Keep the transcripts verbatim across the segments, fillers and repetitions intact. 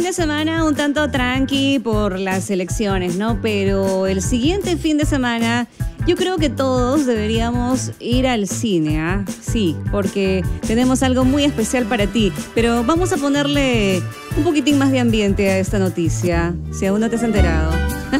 de semana un tanto tranqui por las elecciones, ¿no? Pero el siguiente fin de semana yo creo que todos deberíamos ir al cine, ¿ah? Sí, porque tenemos algo muy especial para ti. Pero vamos a ponerle un poquitín más de ambiente a esta noticia, si aún no te has enterado.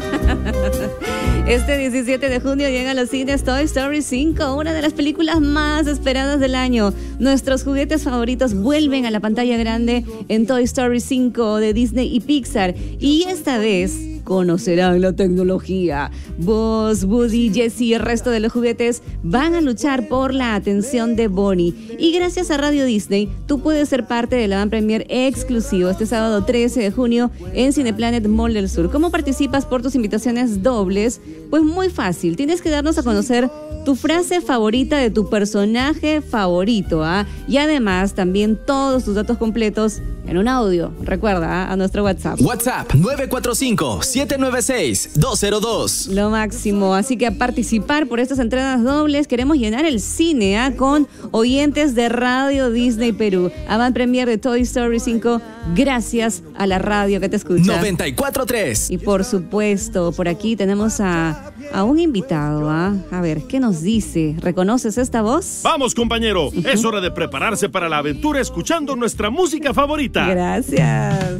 Este diecisiete de junio llega a los cines Toy Story cinco, una de las películas más esperadas del año. Nuestros juguetes favoritos vuelven a la pantalla grande en Toy Story cinco de Disney y Pixar. Y esta vez conocerán la tecnología. Buzz, Woody, Jessie y el resto de los juguetes van a luchar por la atención de Bonnie. Y gracias a Radio Disney, tú puedes ser parte del Avant Premier exclusivo este sábado trece de junio en Cineplanet Mall del Sur. ¿Cómo participas por tus invitaciones dobles? Pues muy fácil, tienes que darnos a conocer tu frase favorita de tu personaje favorito, ¿ah? Y además también todos tus datos completos en un audio. Recuerda, ¿ah? A nuestro WhatsApp. WhatsApp nueve cuatro cinco, siete nueve seis, dos cero dos. Lo máximo. Así que a participar por estas entradas dobles, queremos llenar el cine, ¿ah? Con oyentes de Radio Disney Perú. Avant Premier de Toy Story cinco, gracias a la radio que te escucha. noventa y cuatro punto tres. Y por supuesto, por aquí tenemos a, a un invitado, ¿ah? A ver, ¿qué nos dice? ¿Reconoces esta voz? Vamos, compañero. Es hora de prepararse para la aventura escuchando nuestra música favorita. Gracias.